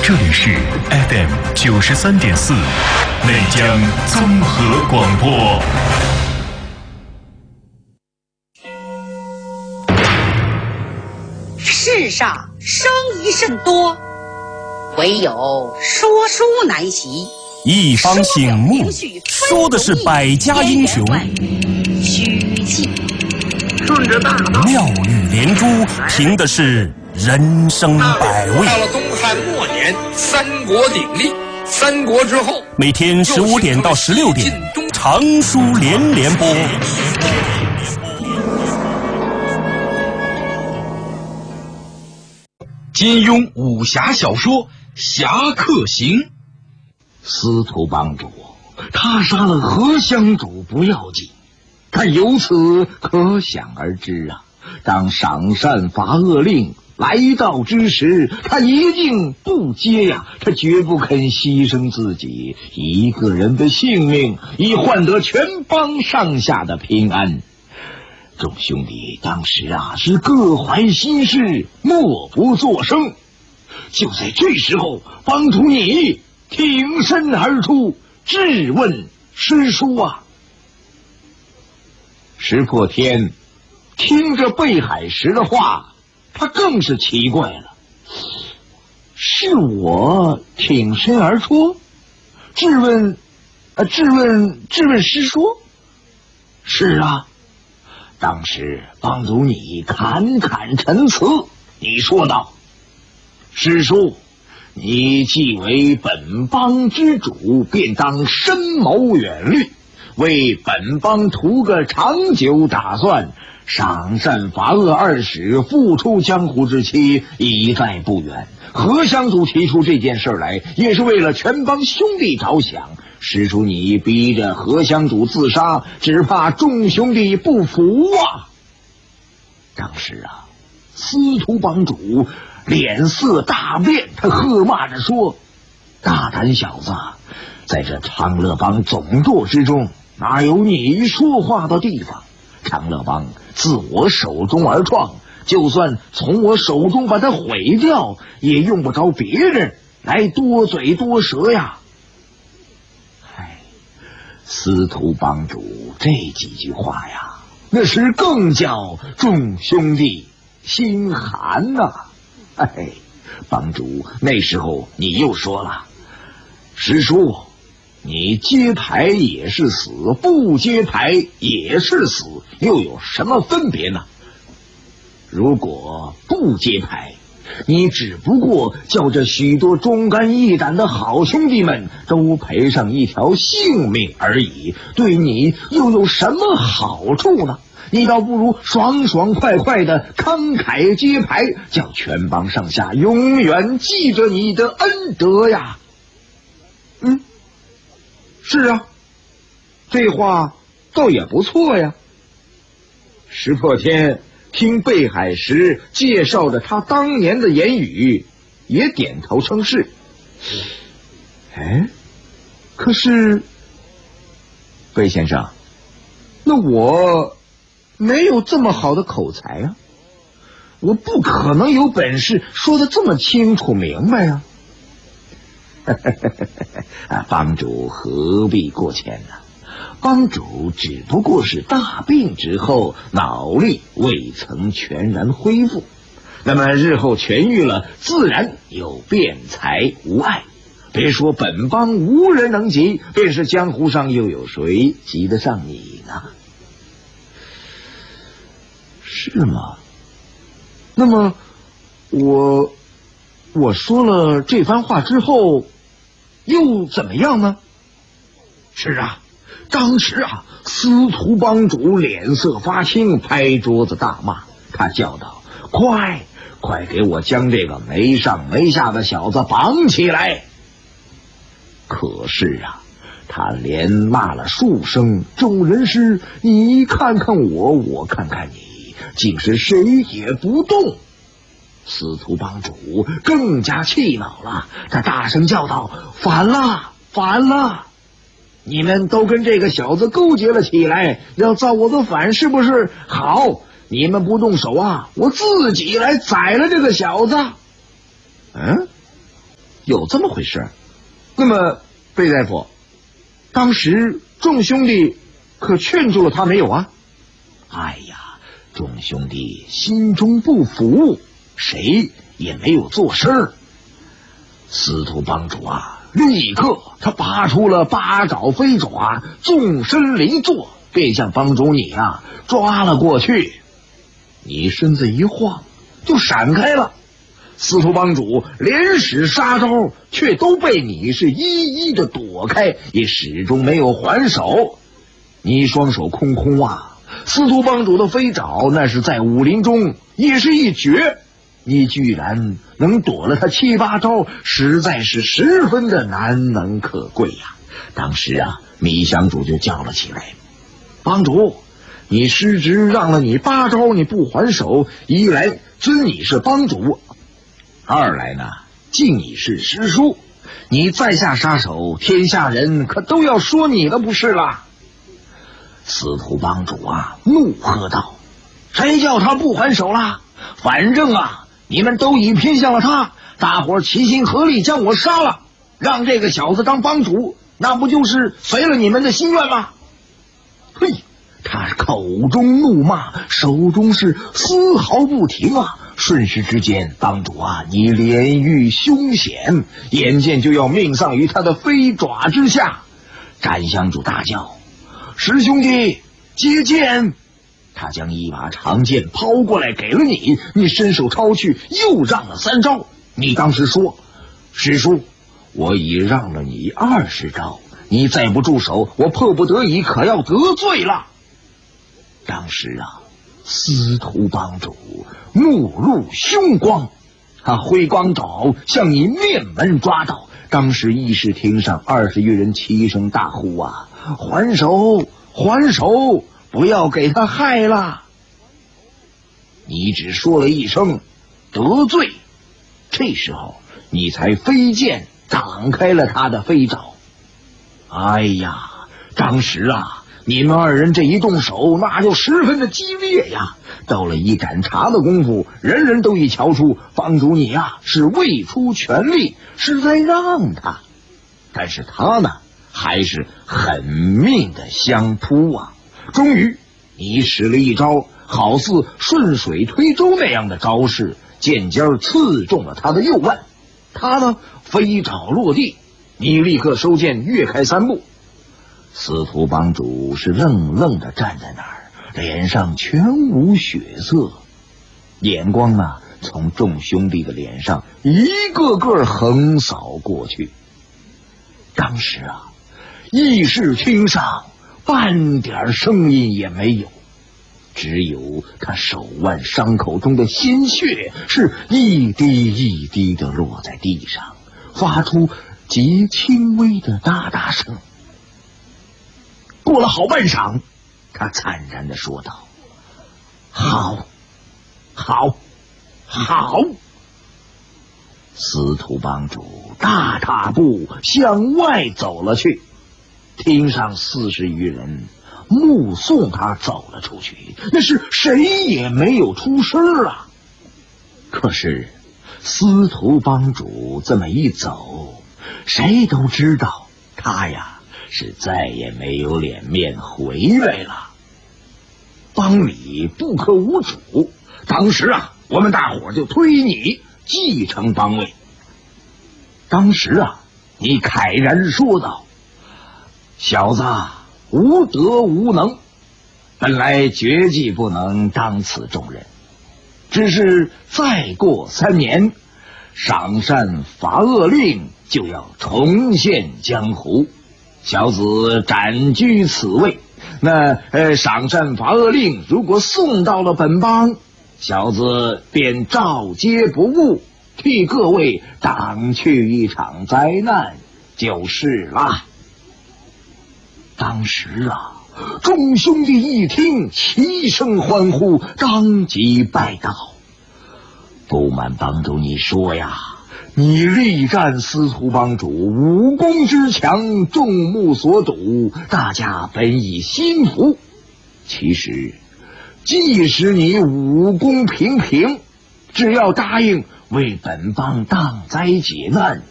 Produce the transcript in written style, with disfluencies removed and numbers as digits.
这里是 FM93.4 内江综合广播。 世上生疑甚多，唯有说书难习。 一方醒目，说的是百家英雄， 虚气顺着大道， 妙语连珠，凭的是人生百味。 到了东汉末年，三国鼎立，三国之后， 每天15点到16点，长书连连播。 金庸武侠小说《侠客行》。司徒帮主，他杀了何乡主不要紧，但由此可想而知啊，当赏善罚恶令来到之时，他一定不接呀，他绝不肯牺牲自己一个人的性命，以换得全帮上下的平安。众兄弟当时啊是各怀心事，默不作声。就在这时候，帮主你挺身而出，质问师叔啊。石破天听着贝海石的话，他更是奇怪了。是我挺身而出，质问师叔？是啊，当时帮主你侃侃陈词，你说道：师叔，你既为本帮之主，便当深谋远虑，为本帮图个长久打算，赏善罚恶二使复出江湖之期已在不远。何乡主提出这件事来，也是为了全帮兄弟着想。师叔你逼着何乡主自杀，只怕众兄弟不服啊。当时啊，司徒帮主脸色大变，他喝骂着说：大胆小子，在这长乐帮总舵之中，哪有你说话的地方？长乐帮自我手中而创，就算从我手中把它毁掉，也用不着别人来多嘴多舌呀。司徒帮主这几句话呀，那时更叫众兄弟心寒呐。帮主那时候你又说了，师叔，你接牌也是死，不接牌也是死，又有什么分别呢？如果不接牌，你只不过叫这许多忠肝义胆的好兄弟们都赔上一条性命而已，对你又有什么好处呢？你倒不如爽爽快快的慷慨接牌，叫全帮上下永远记着你的恩德呀。是啊，这话倒也不错呀。石破天听贝海石介绍着他当年的言语，也点头称是。可是贝先生，那我没有这么好的口才啊，我不可能有本事说得这么清楚明白啊。帮主何必过谦呢？帮主只不过是大病之后脑力未曾全然恢复，那么日后痊愈了，自然有辩才无碍。别说本帮无人能及，便是江湖上又有谁及得上你呢？是吗？那么我说了这番话之后又怎么样呢？是啊，当时啊，司徒帮主脸色发青，拍桌子大骂，他叫道：快给我将这个没上没下的小子绑起来！可是啊，他连骂了数声，众人是你看看我，我看看你，竟是谁也不动。司徒帮主更加气恼了，他大声叫道：反了！你们都跟这个小子勾结了起来，要造我的反，是不是？好，你们不动手啊，我自己来宰了这个小子。 有这么回事。那么贝大夫，当时众兄弟可劝住了他没有啊？哎呀，众兄弟心中不服，谁也没有做声。司徒帮主啊，立刻他拔出了八爪飞爪，纵身离坐，便向帮主你啊抓了过去。你身子一晃就闪开了，司徒帮主连使杀招，却都被你是一一的躲开，也始终没有还手。你双手空空啊，司徒帮主的飞爪那是在武林中也是一绝，你居然能躲了他7、8招，实在是十分的难能可贵呀。当时啊，米香主就叫了起来：帮主，你失职让了你8招，你不还手，一来尊你是帮主，二来呢敬你是师叔，你再下杀手，天下人可都要说你的不是啦。司徒帮主啊怒喝道：谁叫他不还手啦？反正啊你们都已偏向了他，大伙齐心合力将我杀了，让这个小子当帮主，那不就是随了你们的心愿吗？嘿，他口中怒骂，手中是丝毫不停啊。瞬时之间，帮主啊，你脸遇凶险，眼见就要命丧于他的飞爪之下。斩香主大叫：师兄弟接剑！他将一把长剑抛过来给了你，你伸手抄去，又让了3招。你当时说：师叔，我已让了你20招，你再不住手，我迫不得已可要得罪了。当时啊，司徒帮主目露凶光，他挥光爪向你面门抓到。当时议事厅上20余人齐声大呼啊：还手，还手，不要给他害了。你只说了一声得罪，这时候你才飞剑挡开了他的飞爪。哎呀，当时啊，你们2人这一动手，那就十分的激烈呀。到了一盏茶的功夫，人人都已瞧出帮主你啊是未出全力，是在让他。但是他呢，还是狠命的相扑啊。终于你使了一招好似顺水推舟那样的招式，剑尖刺中了他的右腕，他呢飞爪落地，你立刻收剑跃开3步。司徒帮主是愣愣的站在那儿，脸上全无血色，眼光呢从众兄弟的脸上一个个横扫过去。当时啊，议事厅上半点声音也没有，只有他手腕伤口中的鲜血是一滴一滴的落在地上，发出极轻微的哒哒声。过了好半晌，他惨然地说道：好，好，好。司徒帮主大踏步向外走了去，厅上40余人目送他走了出去，那是谁也没有出声啊。可是司徒帮主这么一走，谁都知道他呀是再也没有脸面回来了。帮里不可无主，当时啊，我们大伙就推你继承帮位。当时啊，你慨然说道：小子无德无能，本来绝技不能当此重任，只是再过3年，赏善罚恶令就要重现江湖，小子暂居此位。那赏善罚恶令如果送到了本帮，小子便照接不误，替各位挡去一场灾难就是了。当时啊，众兄弟一听，齐声欢呼，当即拜倒。不瞒帮主你说呀，你力战司徒帮主，武功之强，众目所睹，大家本已心服。其实即使你武功平平，只要答应为本帮挡灾解难，